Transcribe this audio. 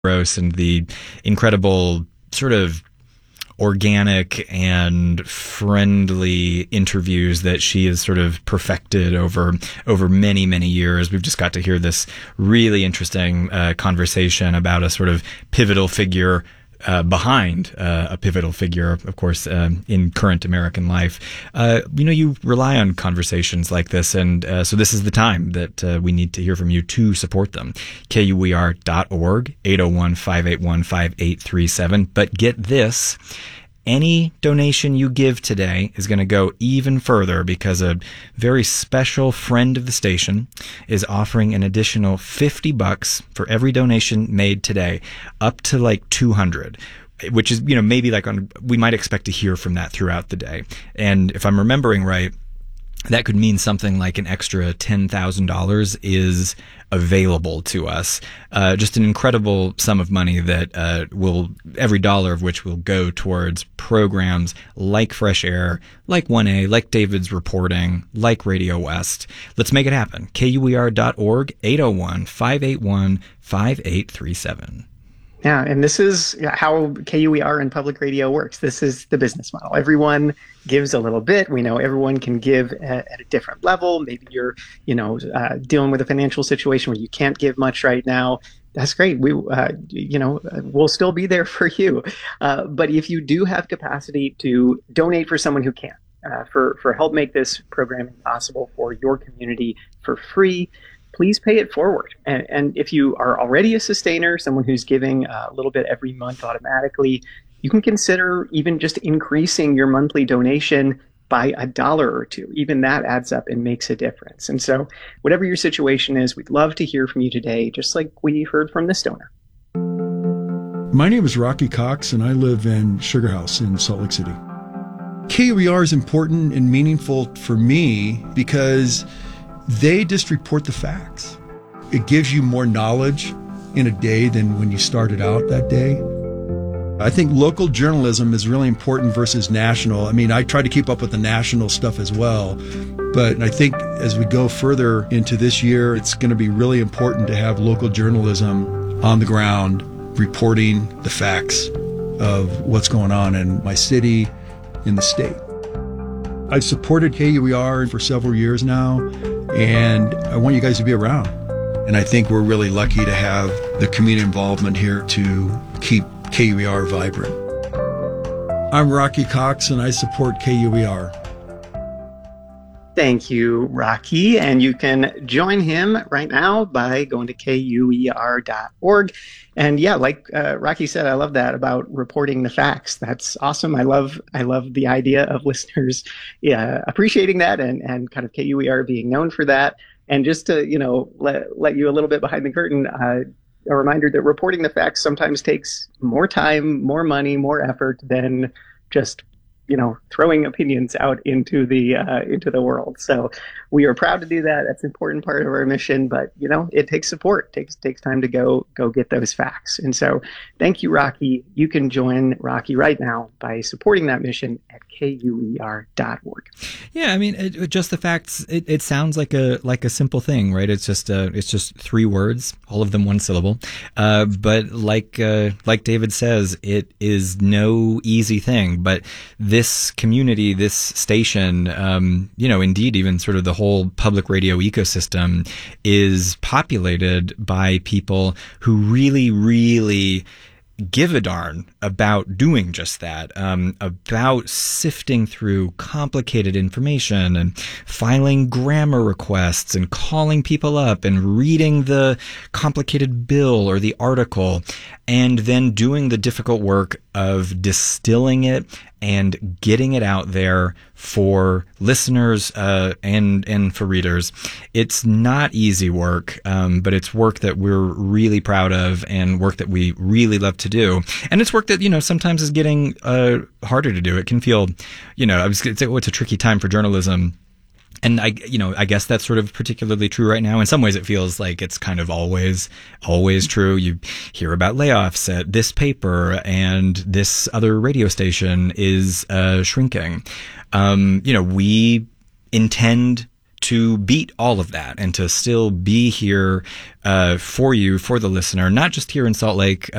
Rose and the incredible sort of organic and friendly interviews that she has sort of perfected over many, many years. We've just got to hear this really interesting conversation about a sort of pivotal figure behind a pivotal figure, of course, in current American life. You rely on conversations like this, and so this is the time that we need to hear from you to support them. KUER.org, 801-581-5837. But get this, any donation you give today is going to go even further because a very special friend of the station is offering an additional $50 for every donation made today, up to like 200, which is, maybe we might expect to hear from that throughout the day. And if I'm remembering right, that could mean something like an extra $10,000 is available to us. Just an incredible sum of money that every dollar of which will go towards programs like Fresh Air, like 1A, like David's reporting, like Radio West. Let's make it happen. KUER.org, 801-581-5837. Yeah, and this is how KUER and public radio works. This is the business model. Everyone gives a little bit. We know everyone can give at a different level. Maybe you're, dealing with a financial situation where you can't give much right now. That's great. We'll still be there for you. But if you do have capacity to donate for someone who can't, for help make this programming possible for your community for free, please pay it forward. And if you are already a sustainer, someone who's giving a little bit every month automatically, you can consider even just increasing your monthly donation by $1 or $2. Even that adds up and makes a difference. And so whatever your situation is, we'd love to hear from you today, just like we heard from this donor. My name is Rocky Cox, and I live in Sugar House in Salt Lake City. KUER is important and meaningful for me because they just report the facts. It gives you more knowledge in a day than when you started out that day. I think local journalism is really important versus national. I mean, I try to keep up with the national stuff as well, but I think as we go further into this year, it's going to be really important to have local journalism on the ground reporting the facts of what's going on in my city, in the state. I've supported KUER for several years now, and I want you guys to be around. And I think we're really lucky to have the community involvement here to keep KUER vibrant. I'm Rocky Cox, and I support KUER. Thank you, Rocky. And you can join him right now by going to KUER.org. And yeah, like Rocky said, I love that about reporting the facts. That's awesome. I love the idea of listeners appreciating that and kind of KUER being known for that. And just to, let you a little bit behind the curtain, a reminder that reporting the facts sometimes takes more time, more money, more effort than just throwing opinions out into the world. So we are proud to do that. That's an important part of our mission, but it takes support. It takes time to go get those facts. And so thank you, Rocky. You can join Rocky right now by supporting that mission at KUER.org. Yeah, I mean, just the facts. It sounds like a simple thing, right? It's just 3 words, all of them one syllable. But like David says, it is no easy thing. But this community, this station, indeed, even sort of the whole public radio ecosystem is populated by people who really, really give a darn about doing just that, about sifting through complicated information and filing grammar requests and calling people up and reading the complicated bill or the article, and then doing the difficult work of distilling it and getting it out there for listeners and for readers. It's not easy work, but it's work that we're really proud of and work that we really love to do. And it's work that, sometimes is getting harder to do. It can feel, I was going to say, it's a tricky time for journalism. And I guess that's sort of particularly true right now. In some ways, it feels like it's kind of always true. You hear about layoffs at this paper, and this other radio station is shrinking. We intend to beat all of that and to still be here for you, for the listener, not just here in Salt Lake,